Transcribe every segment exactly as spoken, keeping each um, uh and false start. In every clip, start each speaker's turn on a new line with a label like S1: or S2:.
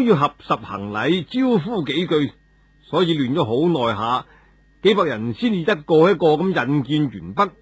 S1: 要合十行禮招呼幾句，所以亂咗好耐下，幾百人先至一個一個咁引薦完畢。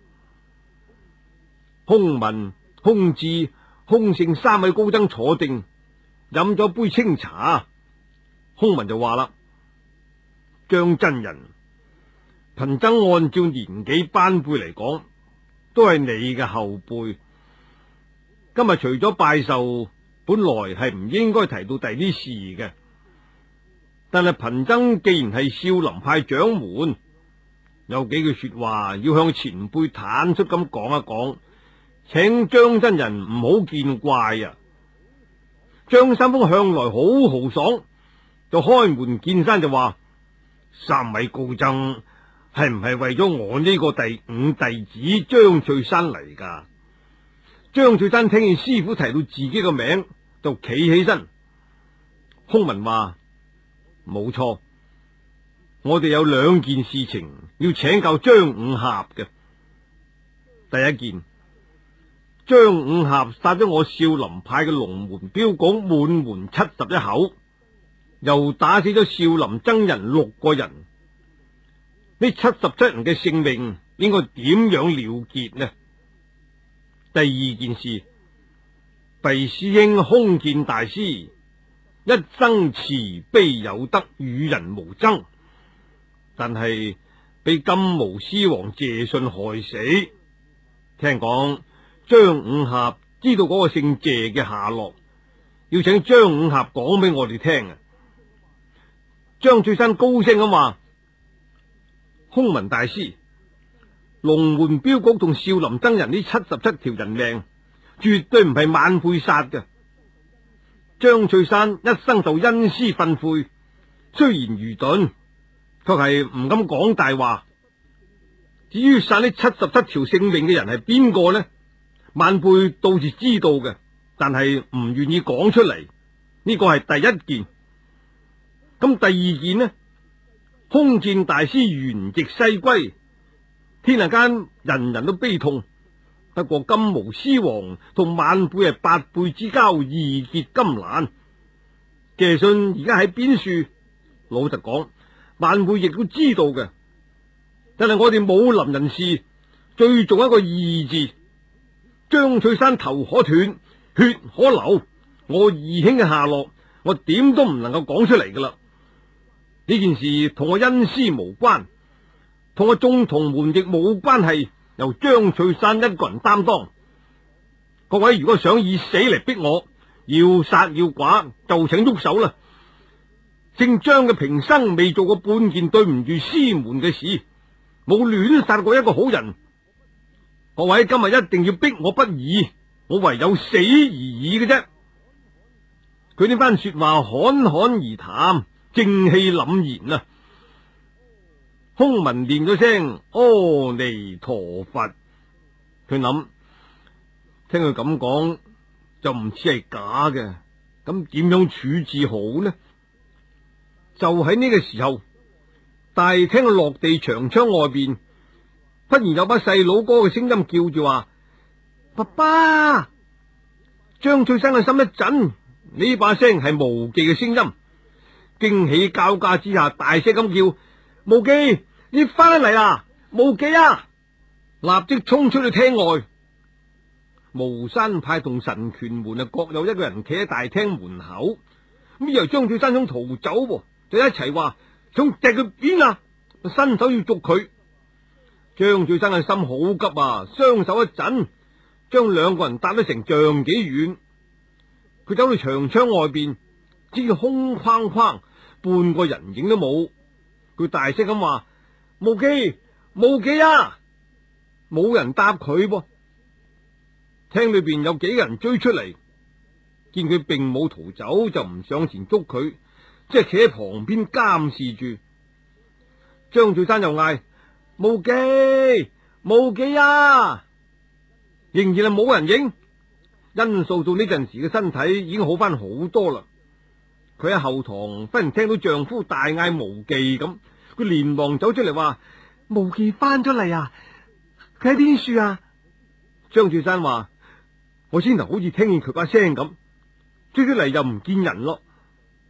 S1: 空文、空智、空性三位高僧坐定，飲咗杯清茶。空文就話啦：張真人，貧僧按照年紀班輩嚟講，都係你嘅後輩。今日除咗拜壽，本來係唔應該提到第啲事嘅。但係貧僧既然係少林派掌門，有幾句說話要向前輩坦率咁講一講，請張真人唔好見怪啊！張三豐向來好豪爽，就開門見山就話：三位高僧係唔係為咗我呢個第五弟子張翠山嚟噶？張翠山聽見師傅提到自己嘅名，就企起身。空文話：冇錯，我哋有兩件事情要請教張五俠嘅。第一件，張五俠殺咗我少林派嘅龍門鏢局滿門七十一口，又打死咗少林僧人六個人。呢七十七人嘅性命應該點樣了結呢？第二件事，敝師兄空見大師一生慈悲有德，與人無爭，但係被金毛獅王謝遜害死。聽講張五俠知道嗰個姓謝嘅下落，要請張五俠講俾我哋聽啊！張翠山高聲咁話：空文大師，龍門鏢局同少林僧人呢七十七條人命，絕對唔係晚輩殺嘅。張翠山一生受恩師訓誨，雖然愚鈍，卻係唔敢講大話。至於殺呢七十七條性命嘅人係邊個呢？晚輩倒是知道嘅，但係唔願意講出嚟。呢個係第一件。咁第二件呢？空見大師圓寂西歸，天下間人人都悲痛。不過金毛獅王同晚輩係八輩之交，義結金蘭。謝遜而家喺邊處？老實講，晚輩亦都知道嘅。但係我哋武林人士最重一個義字，張翠山頭可斷，血可流，我義兄嘅下落，我點都唔能夠講出嚟噶啦。呢件事同我恩師無關，同我眾同門亦冇關係，由張翠山一個人擔當。各位如果想以死嚟逼我，要殺要剮，就請喐手啦。姓張嘅平生未做過半件對唔住師門嘅事，冇亂殺過一個好人。各位今日一定要逼我不義，我唯有死而已嘅啫。佢呢番說話侃侃而談，正氣凜然啊！空文念咗聲阿彌陀佛，佢諗聽佢咁講就唔似係假嘅，咁點樣處置好呢？就喺呢個時候，大廳落地長窗外邊，忽然有把細佬哥嘅聲音叫住話：爸爸！張翠山嘅心一震，呢把聲係無忌嘅聲音，驚喜交加之下，大聲咁叫：無忌，你翻嚟啦！無忌啊！立即衝出去廳外。巫山派同神拳門啊，各有一個人企喺大廳門口，咁以為張翠山想逃走，就一齊話想掟佢邊啊，伸手要捉佢。張翠山嘅心好急啊，雙手一震，將兩個人搭得成丈幾遠。佢走到長窗外邊，只見空框框，半個人影都冇。佢大聲咁話：無忌，無忌啊！冇人答佢噃。廳裏邊有幾個人追出嚟，見佢並冇逃走，就唔上前捉佢，即係企喺旁邊監視住。張翠山又嗌：無忌，無忌啊！仍然係冇人應。殷素素呢陣時嘅身體已經好翻好多啦。佢喺後堂忽然聽到丈夫大嗌無忌咁，佢連忙走出嚟話：無忌翻咗嚟啊！佢喺邊處啊？張翠山話：我先頭好似聽見佢把聲咁，追出嚟又唔見人咯。